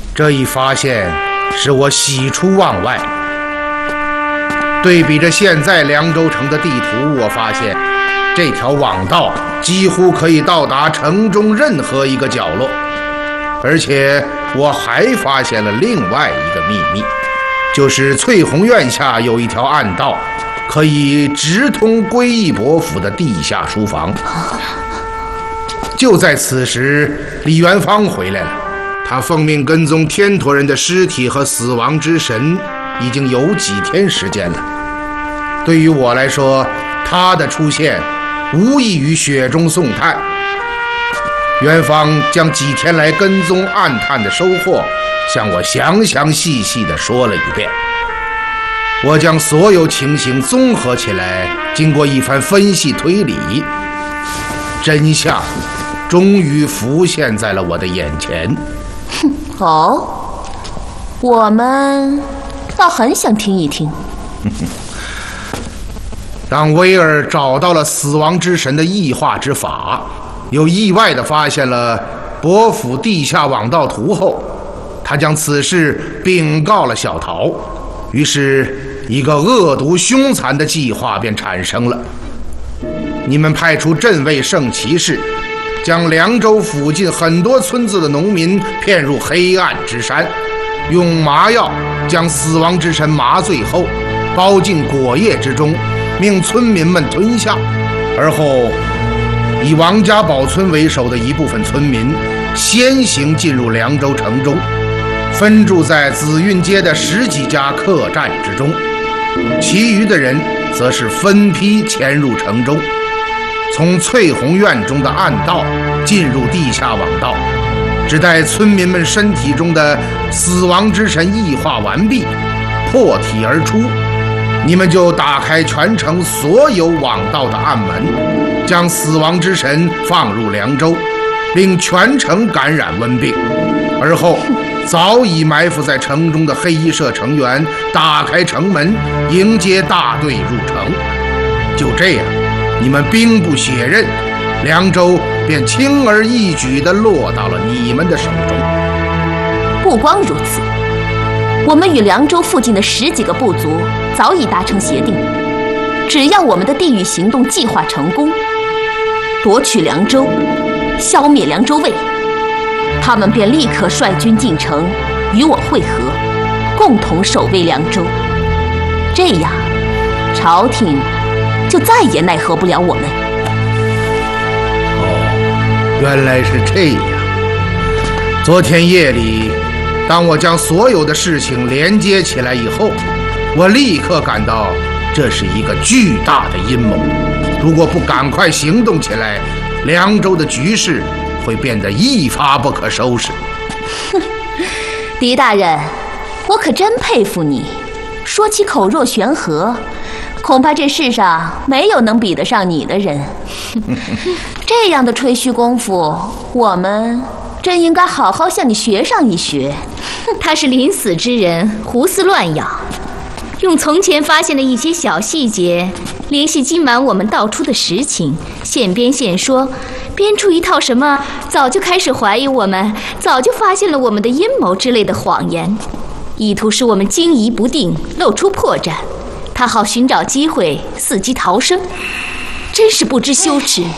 这一发现使我喜出望外。对比着现在凉州城的地图，我发现这条网道几乎可以到达城中任何一个角落。而且我还发现了另外一个秘密，就是翠红院下有一条暗道，可以直通归义伯府的地下书房。就在此时，李元芳回来了，他奉命跟踪天陀人的尸体和死亡之神已经有几天时间了。对于我来说，他的出现无异于雪中送炭。元芳将几天来跟踪暗探的收获向我详详细细地说了一遍。我将所有情形综合起来，经过一番分析推理，真相终于浮现在了我的眼前。 哦，我们倒很想听一听。 当威尔找到了死亡之神的异化之法，又意外地发现了伯府地下网道图后，他将此事禀告了小桃，于是一个恶毒凶残的计划便产生了。你们派出镇卫圣骑士，将凉州附近很多村子的农民骗入黑暗之山，用麻药将死亡之神麻醉后包进果叶之中，命村民们吞下，而后以王家堡村为首的一部分村民先行进入凉州城中，分驻在紫韵街的10几家客栈之中，其余的人则是分批潜入城中，从翠红院中的暗道进入地下网道，只待村民们身体中的死亡之神异化完毕，破体而出，你们就打开全城所有网道的暗门，将死亡之神放入凉州，令全城感染瘟病。而后早已埋伏在城中的黑衣社成员打开城门，迎接大队入城。就这样，你们兵不血刃，凉州便轻而易举地落到了你们的手中。 不光如此，我们与凉州附近的10几个部族早已达成协定，只要我们的地狱行动计划成功，夺取凉州，消灭凉州卫，他们便立刻率军进城与我会合，共同守卫凉州。这样，朝廷就再也奈何不了我们。 哦，原来是这样。昨天夜里，当我将所有的事情连接起来以后，我立刻感到这是一个巨大的阴谋。如果不赶快行动起来，凉州的局势会变得一发不可收拾。 哼，狄大人，我可真佩服你，说起口若悬河，恐怕这世上没有能比得上你的人。这样的吹嘘功夫，我们真应该好好向你学上一学。 他是临死之人，胡思乱想，用从前发现的一些小细节联系今晚我们道出的实情，现编现说，编出一套什么早就开始怀疑我们，早就发现了我们的阴谋之类的谎言，意图使我们惊疑不定，露出破绽，他好寻找机会伺机逃生，真是不知羞耻。